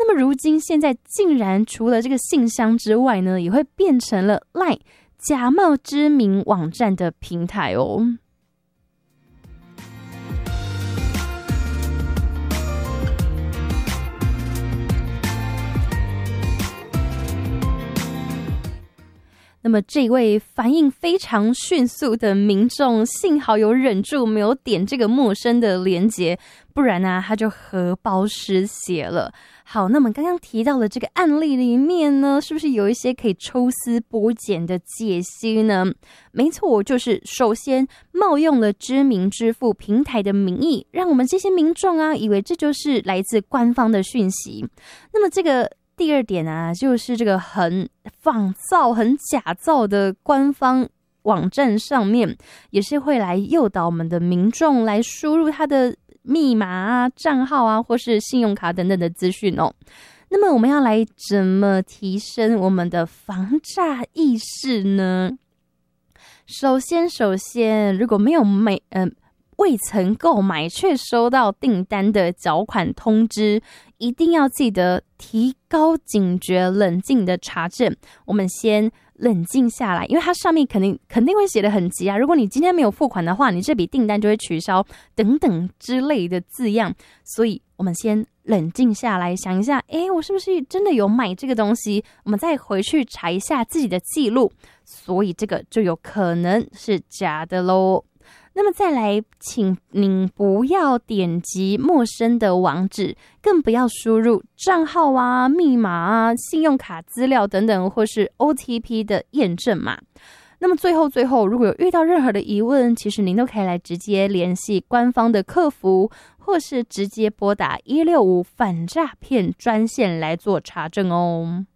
么如今现在竟然除了这个信箱之外呢，也会变成了 LINE 假冒知名网站的平台哦。那么这位反应非常迅速的民众，幸好有忍住没有点这个陌生的连结，不然呢他就荷包失血了。好，那么刚刚提到的这个案例里面呢，是不是有一些可以抽丝剥茧的解析呢？没错，就是首先冒用了知名支付平台的名义，让我们这些民众啊以为这就是来自官方的讯息。那么这个第二点啊，就是这个很仿造、很假造的官方网站上面，也是会来诱导我们的民众来输入他的密码啊、账号啊，或是信用卡等等的资讯哦。那么我们要来怎么提升我们的防诈意识呢？首先，如果没有未曾购买却收到订单的缴款通知，一定要记得提高警觉，冷静的查证。我们先冷静下来，因为它上面肯定会写得很急啊。如果你今天没有付款的话，你这笔订单就会取消等等之类的字样。所以我们先冷静下来，想一下，我是不是真的有买这个东西？我们再回去查一下自己的记录，所以这个就有可能是假的咯。那么再来，请您不要点击陌生的网址，更不要输入账号啊、密码啊、信用卡资料等等，或是 OTP 的验证码。那么最后，如果有遇到任何的疑问，其实您都可以来直接联系官方的客服，或是直接拨打165反诈骗专线来做查证哦。